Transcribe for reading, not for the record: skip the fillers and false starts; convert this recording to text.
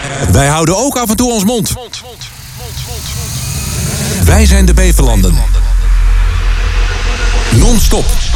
Wij houden ook af en toe ons mond. Wij zijn de Beverlanden. Non-stop